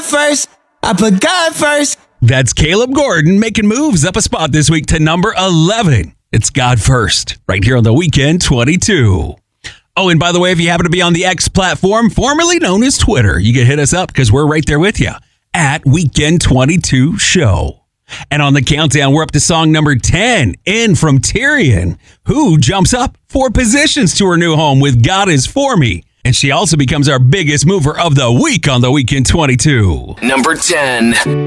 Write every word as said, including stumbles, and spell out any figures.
first. I put God first. That's Caleb Gordon making moves up a spot this week to number eleven. It's God First, right here on the Weekend twenty-two. Oh, and by the way, if you happen to be on the X platform, formerly known as Twitter, you can hit us up because we're right there with you at Weekend twenty-two Show. And on the countdown, we're up to song number ten, in from Tyrion, who jumps up four positions to her new home with God Is For Me. And she also becomes our biggest mover of the week on the Weekend twenty-two. Number ten.